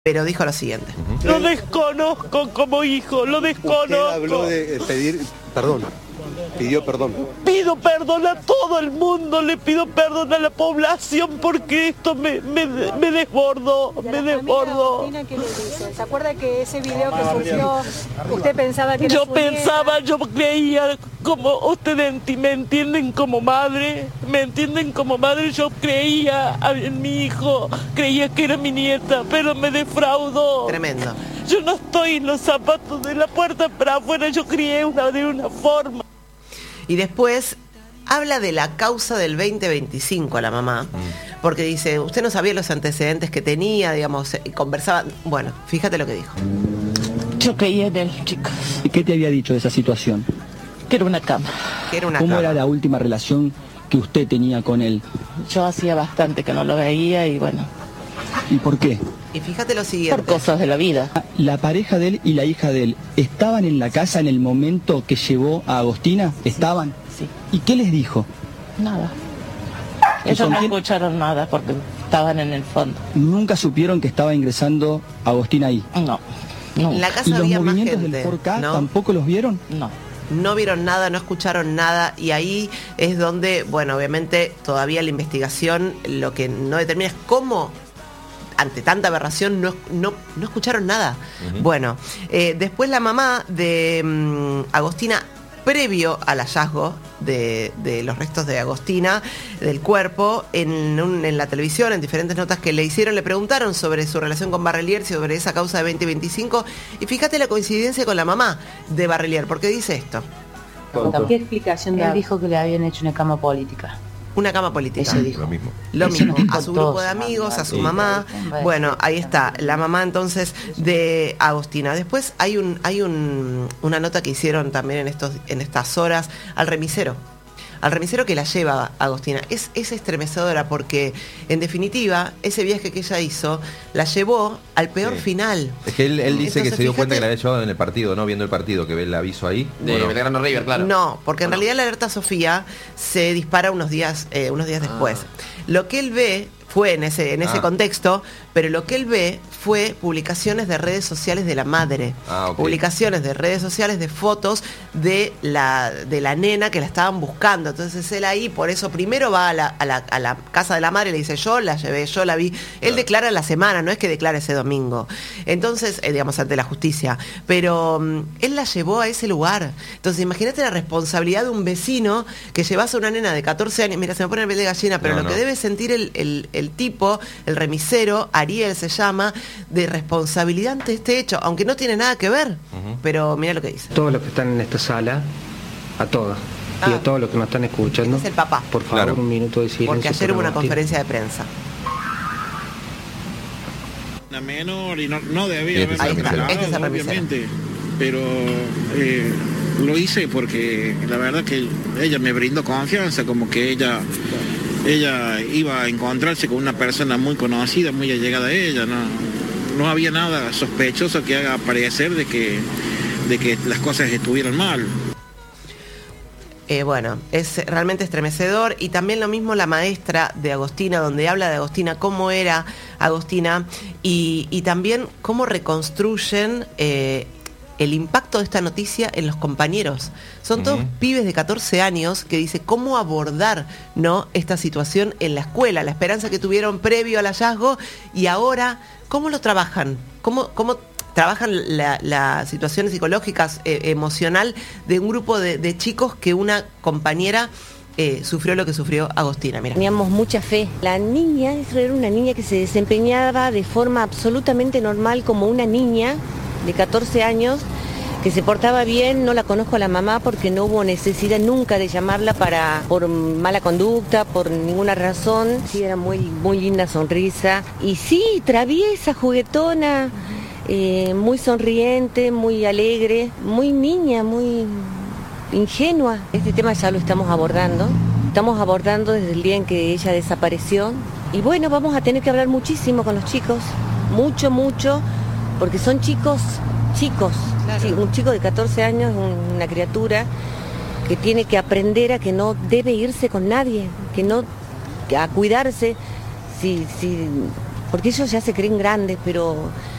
Pero dijo lo siguiente. Lo desconozco como hijo, lo desconozco. Usted habló de pedir perdón, pidió perdón. Pido perdón a todo el mundo, le pido perdón a la población porque esto me desbordó, me desbordó. ¿Qué le dice? ¿Se acuerda que ese video que surgió, usted pensaba que Yo creía, como ustedes me entienden como madre, yo creía en mi hijo, creía que era mi nieta, pero me defraudó. Tremendo. Yo no estoy en los zapatos de la puerta para afuera, yo crié de una forma. Y después habla de la causa del 2025 a la mamá, porque dice, usted no sabía los antecedentes que tenía, digamos, conversaba. Bueno, fíjate lo que dijo. Yo creía en él, chicos. ¿Y qué te había dicho de esa situación? Que era una cama. ¿Cómo era la última relación que usted tenía con él? Yo hacía bastante que no lo veía y bueno. ¿Y por qué? Y fíjate lo siguiente. Por cosas de la vida. ¿La pareja de él y la hija de él estaban en la casa en el momento que llevó a Agostina? ¿Estaban? Sí. ¿Y qué les dijo? Nada. Ellos no escucharon nada porque estaban en el fondo. ¿Nunca supieron que estaba ingresando Agostina ahí? No. En la casa ¿Y los había más movimientos gente, del 4K ¿no? tampoco los vieron? No. No vieron nada, no escucharon nada, y ahí es donde, bueno, obviamente todavía la investigación lo que no determina es cómo, ante tanta aberración, no escucharon nada. Bueno, después la mamá de Agostina, previo al hallazgo de los restos de Agostina, del cuerpo, en la televisión, en diferentes notas que le hicieron, le preguntaron sobre su relación con Barrelier, sobre esa causa de 2025, y fíjate la coincidencia con la mamá de Barrelier, porque dice esto. ¿Qué explicación da? Él dijo que le habían hecho una cama política. Una cama política. Eso dijo. Lo mismo. Eso A su grupo de amigos, a su mamá. Bueno, ahí está, la mamá entonces de Agostina. Después hay una nota que hicieron también en estas horas al remisero que la lleva a Agostina. Es estremecedora porque, en definitiva, ese viaje que ella hizo la llevó al peor final. Es que él dice Entonces, que se dio cuenta que la había llevado en el partido, ¿no? Viendo el partido, que ve el aviso ahí. De Belgrano River, claro. No, porque en realidad la alerta Sofía se dispara unos días después. Lo que él ve fue en ese contexto, pero lo que él ve fue publicaciones de redes sociales de la madre. Okay. Publicaciones de redes sociales de fotos de la nena que la estaban buscando. Entonces él ahí, por eso primero va a la casa de la madre y le dice, yo la llevé, yo la vi. Él declara la semana, no es que declara ese domingo. Entonces, digamos, ante la justicia. Pero él la llevó a ese lugar. Entonces imagínate la responsabilidad de un vecino que llevas a una nena de 14 años. Mira, se me pone el piel de gallina, pero que debe sentir el tipo, el remisero, Ariel se llama, de responsabilidad ante este hecho, aunque no tiene nada que ver. Pero mira lo que dice. Todos los que están en esta sala, a todos, y a todos los que nos están escuchando, es el papá. Por favor, un minuto de silencio. Porque ayer hubo una conferencia de prensa. La menor y no debía haber remisero, obviamente, pero lo hice porque la verdad que ella me brindó confianza, como que ella iba a encontrarse con una persona muy conocida, muy allegada a ella. No había nada sospechoso que haga parecer de que las cosas estuvieran mal. Bueno, es realmente estremecedor. Y también lo mismo la maestra de Agostina, donde habla de Agostina, cómo era Agostina, y también cómo reconstruyen el impacto de esta noticia en los compañeros. Son todos pibes de 14 años que dice cómo abordar, ¿no?, esta situación en la escuela, la esperanza que tuvieron previo al hallazgo, y ahora cómo lo trabajan, cómo trabajan las situaciones psicológicas, emocional de un grupo de chicos que una compañera sufrió lo que sufrió Agostina. Mira. Teníamos mucha fe. La niña era una niña que se desempeñaba de forma absolutamente normal como una niña de 14 años, que se portaba bien. No la conozco a la mamá porque no hubo necesidad nunca de llamarla por mala conducta, por ninguna razón. Sí, era muy linda sonrisa. Y sí, traviesa, juguetona, muy sonriente, muy alegre, muy niña, muy ingenua. Este tema ya lo estamos abordando desde el día en que ella desapareció. Y bueno, vamos a tener que hablar muchísimo con los chicos, mucho, porque son chicos. Claro. Sí, un chico de 14 años, una criatura que tiene que aprender a que no debe irse con nadie, a cuidarse, porque ellos ya se creen grandes, pero